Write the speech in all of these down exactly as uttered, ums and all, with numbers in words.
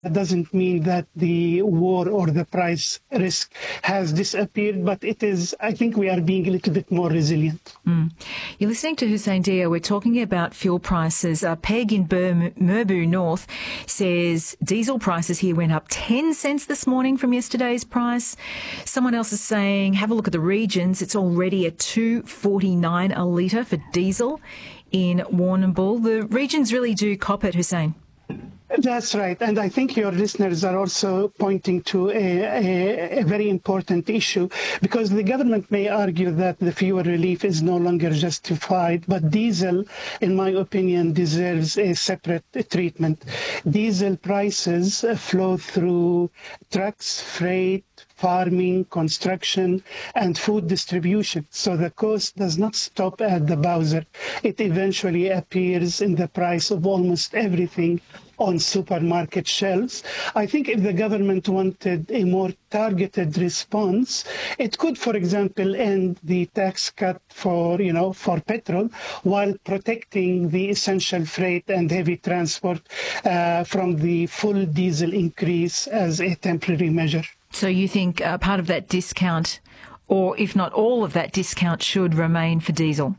That doesn't mean that the war or the price risk has disappeared, but it is, I think we are being a little bit more resilient. Mm. You're listening to Hussein Dia. We're talking about fuel prices. Uh, Peg in Bur- Murbu North says diesel prices here went up ten cents this morning from yesterday's price. Someone else is saying, have a look at the regions. It's already at two forty-nine a litre for diesel in Warrnambool. The regions really do cop it, Hussein. That's right. And I think your listeners are also pointing to a, a, a very important issue, because the government may argue that the fuel relief is no longer justified, but diesel, in my opinion, deserves a separate treatment. Diesel prices flow through trucks, freight, farming, construction, and food distribution. So the cost does not stop at the bowser. It eventually appears in the price of almost everything on supermarket shelves. I think if the government wanted a more targeted response, it could, for example, end the tax cut for, you know, for petrol while protecting the essential freight and heavy transport uh, from the full diesel increase as a temporary measure. So you think uh, part of that discount, or if not all of that discount, should remain for diesel?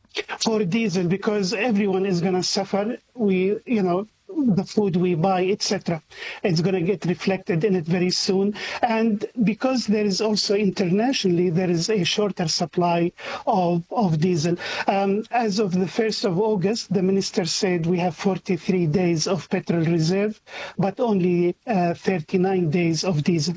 For diesel, because everyone is going to suffer. We, you know, the food we buy, et cetera. It's going to get reflected in it very soon. And because there is also internationally, there is a shorter supply of, of diesel. Um, as of the first of August, the minister said we have forty-three days of petrol reserve, but only uh, thirty-nine days of diesel.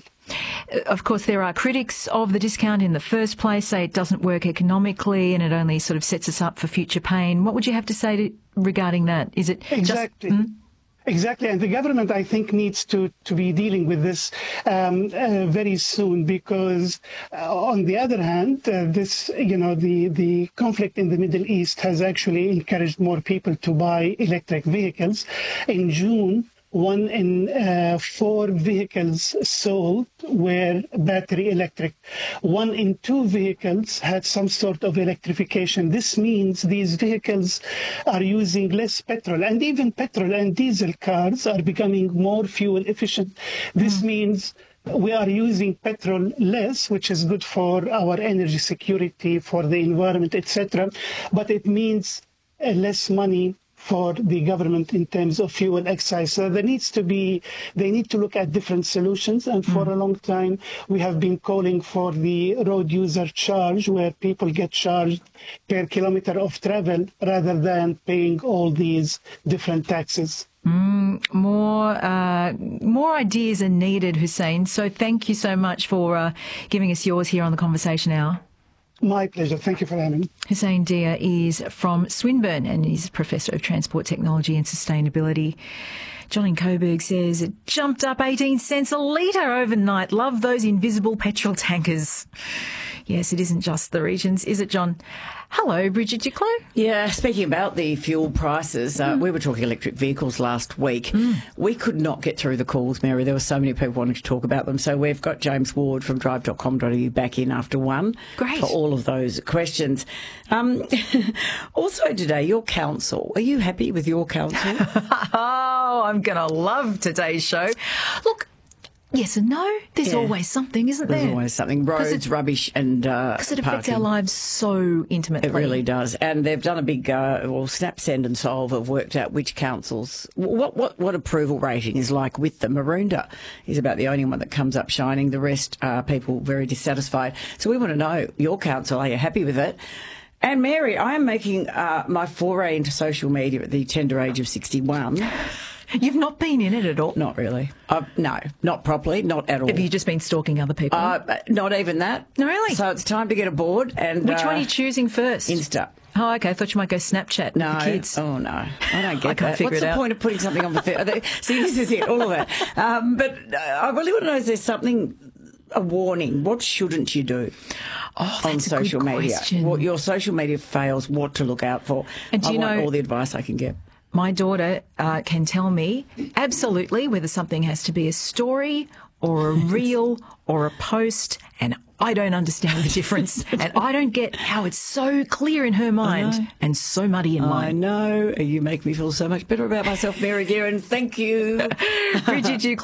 Of course, there are critics of the discount in the first place, say it doesn't work economically and it only sort of sets us up for future pain. What would you have to say to, regarding that? Is it exactly? Just, mm? Exactly, and the government, I think, needs to, to be dealing with this um, uh, very soon, because uh, on the other hand, uh, this, you know, the, the conflict in the Middle East has actually encouraged more people to buy electric vehicles. In June, one in uh, four vehicles sold were battery electric. One in two vehicles had some sort of electrification. This means these vehicles are using less petrol, and even petrol and diesel cars are becoming more fuel efficient. This mm. means we are using petrol less, which is good for our energy security, for the environment, et cetera. But it means uh, less money for the government in terms of fuel excise. So there needs to be, they need to look at different solutions. And for mm. a long time, we have been calling for the road user charge, where people get charged per kilometer of travel rather than paying all these different taxes. Mm, more uh, more ideas are needed, Hussein. So thank you so much for uh, giving us yours here on the Conversation Hour. My pleasure. Thank you for having me. Hussein Dia is from Swinburne and he's Professor of Transport Technology and Sustainability. John in Coburg says it jumped up eighteen cents a litre overnight. Love those invisible petrol tankers. Yes, it isn't just the regions, is it, John? Hello, Bridget Duclos. Yeah, speaking about the fuel prices, uh, mm. we were talking electric vehicles last week. Mm. We could not get through the calls, Mary. There were so many people wanting to talk about them. So we've got James Ward from drive dot com dot a u back in after one Great. for all of those questions. Um, also today, your council. Are you happy with your council? Oh, I'm going to love today's show. Look, yes and no. There's yeah. always something, isn't there? There's always something. Roads, rubbish and uh, Because it affects parking. our lives so intimately. It really does. And they've done a big, uh, well, Snap, Send and Solve have worked out which councils, what, what, what approval rating is like with them. Maroondah is about the only one that comes up shining. The rest are people very dissatisfied. So we want to know, your council, are you happy with it? And Mary, I am making uh, my foray into social media at the tender age of sixty-one. You've not been in it at all? Not really. Uh, no, not properly, not at all. Have you just been stalking other people? Uh, not even that. No, really? So it's time to get aboard. And which uh, one are you choosing first? Insta. Oh, okay. I thought you might go Snapchat no. with the kids. Oh, no. I don't get I can't that. figure What's it the out? point of putting something on the... Th- See, this is it, all of that. Um, but uh, I really want to know, is there something, a warning? What shouldn't you do? Oh, on that's social a good media? question. What your social media fails, what to look out for. And do I you want know, all the advice I can get. My daughter uh, can tell me absolutely whether something has to be a story or a reel or a post, and I don't understand the difference. And I don't get how it's so clear in her mind and so muddy in mine. I know. You make me feel so much better about myself, Mary Gearon. Thank you. Bridget, you